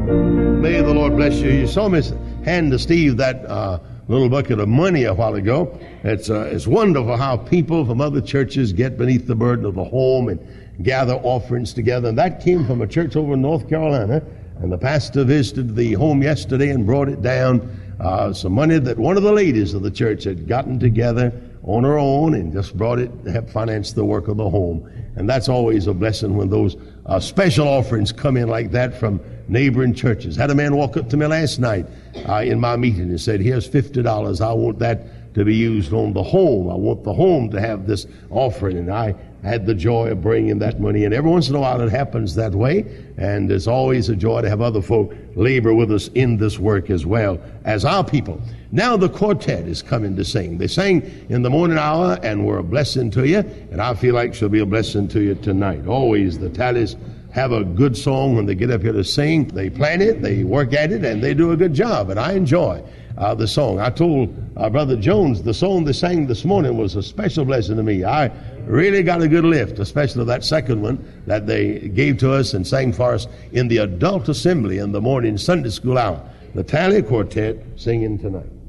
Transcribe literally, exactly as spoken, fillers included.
May the Lord bless you. You saw me hand to Steve that uh, little bucket of money a while ago. It's uh, it's wonderful how people from other churches get beneath the burden of the home and gather offerings together. And that came from a church over in North Carolina. And the pastor visited the home yesterday and brought it down. Uh, some money that one of the ladies of the church had gotten together on her own and just brought it to help finance the work of the home. And that's always a blessing when those uh, special offerings come in like that from neighboring churches. Had a man walk up to me last night uh, in my meeting and said, here's fifty dollars. I want that to be used on the home. I want the home to have this offering. And I had the joy of bringing that money in. Every once in a while it happens that way, and it's always a joy to have other folk labor with us in this work as well as our people. Now the quartet is coming to sing. They sang in the morning hour and were a blessing to you, and I feel like she'll be a blessing to you tonight. Always the Tallies have a good song when they get up here to sing. They plan it, they work at it, and they do a good job, and I enjoy uh, the song. I told uh, Brother Jones the song they sang this morning was a special blessing to me. I really got a good lift, especially that second one that they gave to us and sang for us in the adult assembly in the morning Sunday school hour. The Tally Quartet singing tonight.